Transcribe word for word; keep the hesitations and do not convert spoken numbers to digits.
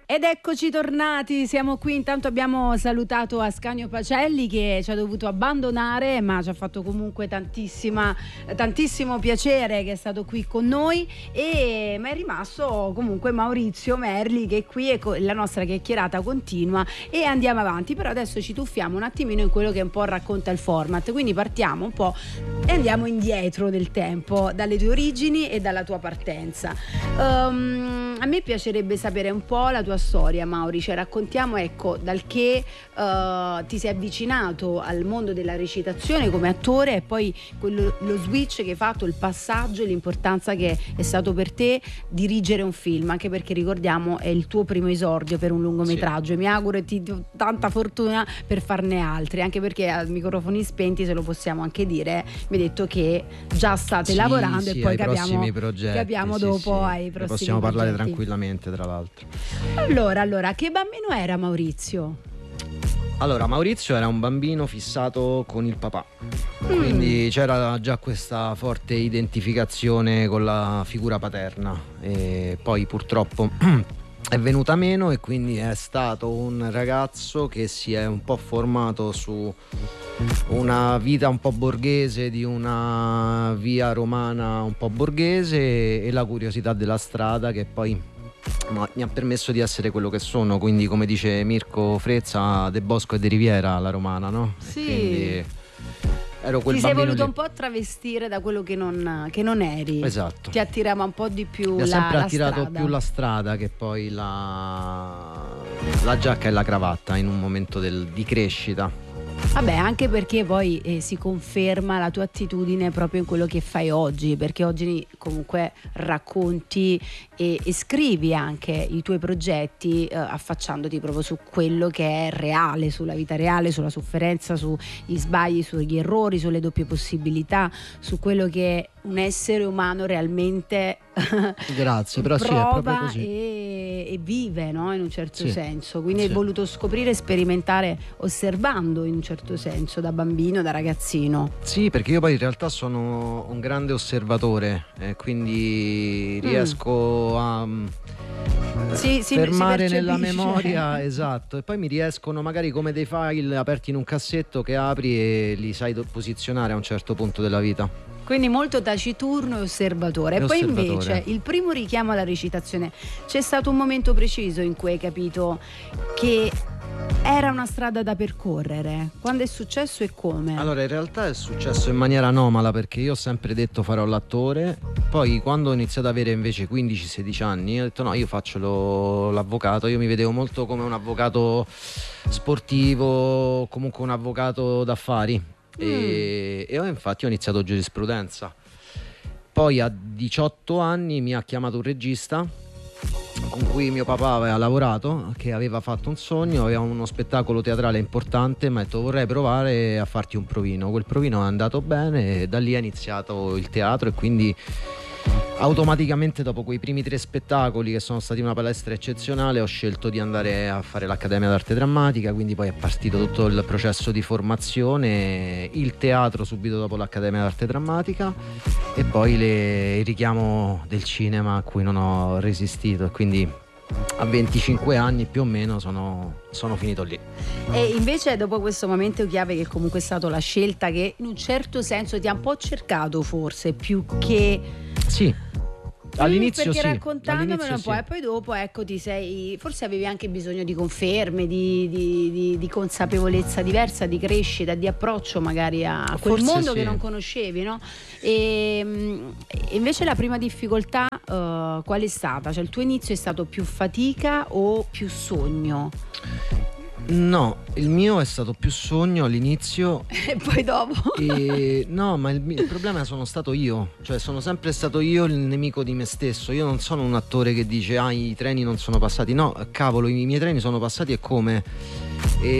Ed eccoci tornati, siamo qui. Intanto abbiamo salutato Ascanio Pacelli che ci ha dovuto abbandonare, ma ci ha fatto comunque tantissima, tantissimo piacere che è stato qui con noi, e ma è rimasto comunque Maurizio Merli che è qui, e la nostra chiacchierata continua e andiamo avanti. Però adesso ci tuffiamo un attimino in quello che un po' racconta il format, quindi partiamo un po' e andiamo indietro nel tempo, dalle tue origini e dalla tua partenza. Um, a me piacerebbe sapere un po' la tua storia, Mauri, cioè raccontiamo, ecco, dal che uh, ti sei avvicinato al mondo della recitazione come attore, e poi quello, lo switch che hai fatto, il passaggio e l'importanza che è stato per te dirigere un film, anche perché ricordiamo è il tuo primo esordio per un lungometraggio. Sì. Mi auguro e ti do tanta fortuna per farne altri, anche perché a microfoni spenti, se lo possiamo anche dire, mi hai detto che già state sì, lavorando, sì, e poi ai capiamo, progetti, capiamo sì, dopo sì. ai prossimi possiamo parlare progetti. tranquillamente, tra l'altro. Allora, allora, che bambino era Maurizio? Allora, Maurizio era un bambino fissato con il papà, mm. quindi c'era già questa forte identificazione con la figura paterna, e poi purtroppo è venuta meno, e quindi è stato un ragazzo che si è un po' formato su una vita un po' borghese, di una via romana un po' borghese, e la curiosità della strada che poi ma mi ha permesso di essere quello che sono, quindi come dice Mirko Frezza, De Bosco e De Riviera alla romana, no? Sì. Quindi ero quel ti sei voluto lì. un po' travestire da quello che non, che non eri. Esatto. Ti attirava un po' di più mi la, ha sempre la attirato strada. più la strada che poi la, la giacca e la cravatta in un momento del, di crescita. Vabbè, anche perché poi eh, si conferma la tua attitudine proprio in quello che fai oggi, perché oggi comunque racconti e, e scrivi anche i tuoi progetti eh, affacciandoti proprio su quello che è reale, sulla vita reale, sulla sofferenza, sugli sbagli, sugli errori, sulle doppie possibilità, su quello che un essere umano realmente Grazie, però prova sì, è proprio così. E, e vive, no? In un certo Sì, senso. Quindi sì. hai voluto scoprire e sperimentare osservando, in un certo senso, da bambino, da ragazzino. Sì, perché io poi in realtà sono un grande osservatore, eh, quindi riesco mm. a sì, sì, fermare nella memoria, esatto, e poi mi riescono magari come dei file aperti in un cassetto che apri e li sai posizionare a un certo punto della vita. Quindi molto taciturno e osservatore. E, e poi osservatore. Invece il primo richiamo alla recitazione, c'è stato un momento preciso in cui hai capito che era una strada da percorrere? Quando è successo e come? Allora, in realtà è successo in maniera anomala, perché io ho sempre detto farò l'attore, poi quando ho iniziato ad avere invece quindici sedici anni ho detto no, io faccio lo, l'avvocato. Io mi vedevo molto come un avvocato sportivo, comunque un avvocato d'affari. Mm. E, e ho, infatti ho iniziato giurisprudenza. Poi a diciotto anni mi ha chiamato un regista con cui mio papà aveva lavorato, che aveva fatto un sogno, aveva uno spettacolo teatrale importante, mi ha detto vorrei provare a farti un provino. Quel provino è andato bene e da lì è iniziato il teatro, e quindi automaticamente dopo quei primi tre spettacoli, che sono stati una palestra eccezionale, ho scelto di andare a fare l'Accademia d'Arte Drammatica. Quindi poi è partito tutto il processo di formazione, il teatro subito dopo l'Accademia d'Arte Drammatica, e poi le, il richiamo del cinema a cui non ho resistito, e quindi a venticinque anni più o meno sono, sono finito lì. E invece dopo questo momento chiave, che comunque è stata la scelta che in un certo senso ti ha un po' cercato, forse più che... Sì. All'inizio perché sì, raccontandomelo un po', sì. E poi dopo ecco ti sei, forse avevi anche bisogno di conferme, di, di, di, di consapevolezza diversa, di crescita, di approccio magari a quel forse mondo sì. che non conoscevi, no? E invece la prima difficoltà uh, qual è stata? Cioè il tuo inizio è stato più fatica o più sogno? No, il mio è stato più sogno all'inizio. E poi dopo? E, no, ma il, il problema sono stato io. Cioè sono sempre stato io il nemico di me stesso. Io non sono un attore che dice ah, i treni non sono passati. No, cavolo, i miei treni sono passati, e come? E